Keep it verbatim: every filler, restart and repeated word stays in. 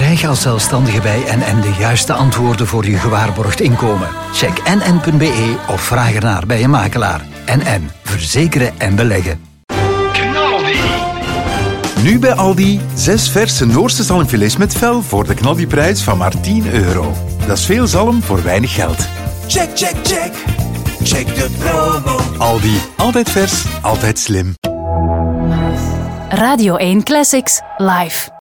Krijg als zelfstandige bij N N de juiste antwoorden voor je gewaarborgd inkomen. Check n n punt b e of vraag ernaar bij een makelaar. N N. Verzekeren en beleggen. Nu bij Aldi, zes verse Noorse zalmfilets met vel voor de knaldiprijs van maar tien euro. Dat is veel zalm voor weinig geld. Check, check, check. Check de promo. Aldi, altijd vers, altijd slim. Radio één Classics, live.